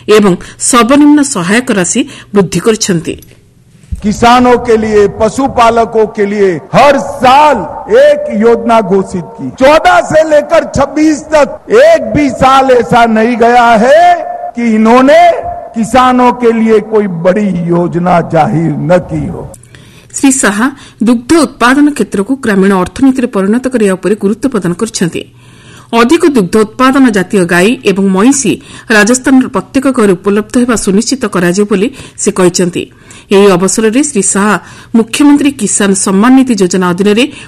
ଏବଂ ସର୍ବନିମ୍ନ ସହାୟକ ରାଶି ବୃଦ୍ଧି କରିଛନ୍ତି। किसानों के लिए, पशुपालकों के लिए हर साल एक योजना घोषित की। 14 से लेकर 26 तक एक भी साल ऐसा नहीं गया है कि इन्होंने किसानों के लिए कोई बड़ी योजना जाहिर न की हो। श्री शाह दुग्ध उत्पादन क्षेत्र को ग्रामीण अर्थनीति परिणत करने पर गुरुत्व प्रदान କରିଛନ୍ତି। अधिक दुग्ध उत्पादन जातीय गाई एवं महिषी राजस्थान प्रत्येक घर उपलब्ध हेबा सुनिश्चित कराଯିବ ବୋଲି ସେ କହିଛନ୍ତି। ଏହି ଅବସରରେ ଶ୍ରୀ ଶାହା ମୁଖ୍ୟମନ୍ତ୍ରୀ କିଷାନ ସମ୍ମାନ ନିଧି ଯୋଜନା ଅଧୀନରେ